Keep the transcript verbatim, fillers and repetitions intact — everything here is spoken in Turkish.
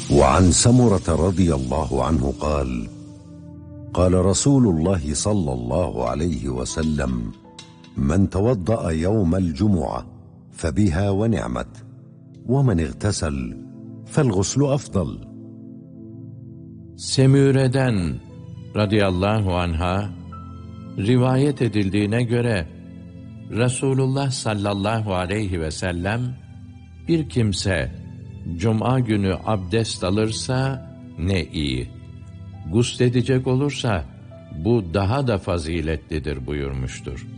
وعن سمرة رضي الله عنه قال قال رسول الله صلى الله عليه وسلم من توضأ يوم الجمعة فبها ونعمت ومن اغتسل فالغسل أفضل. Semüre'den radıyallahu anha rivayet edildiğine göre Resulullah sallallahu aleyhi ve sellem bir kimse cuma günü abdest alırsa ne iyi, gusledecek olursa bu daha da faziletlidir buyurmuştur.